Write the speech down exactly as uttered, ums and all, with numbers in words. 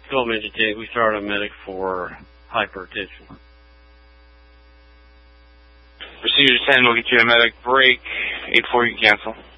Golden Meditate, we started a medic for hypertension. Procedure ten will get you a medic break. eight four, you can cancel.